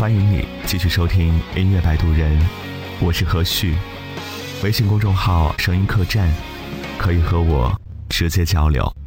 欢迎你继续收听音乐摆渡人，我是何旭。微信公众号声音客栈，可以和我直接交流。